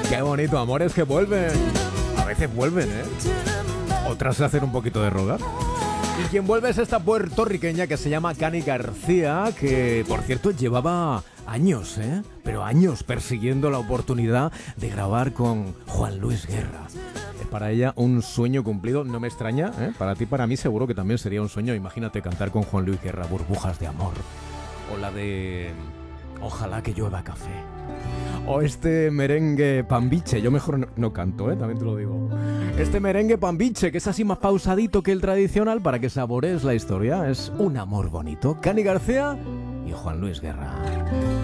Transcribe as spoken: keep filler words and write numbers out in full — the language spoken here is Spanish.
Qué bonito, amores que vuelven. A veces vuelven, ¿eh? Otras se hacen un poquito de rogar. Y quien vuelve es esta puertorriqueña que se llama Cani García, que por cierto llevaba años, ¿eh? Pero años persiguiendo la oportunidad de grabar con Juan Luis Guerra. Es para ella un sueño cumplido, no me extraña, ¿eh? Para ti, para mí seguro que también sería un sueño. Imagínate cantar con Juan Luis Guerra Burbujas de Amor. O la de Ojalá que llueva café. O este merengue pambiche. Yo mejor no, no canto, ¿eh? También te lo digo. Este merengue pambiche, que es así más pausadito que el tradicional, para que saborees la historia. Es un amor bonito. Cani García y Juan Luis Guerra.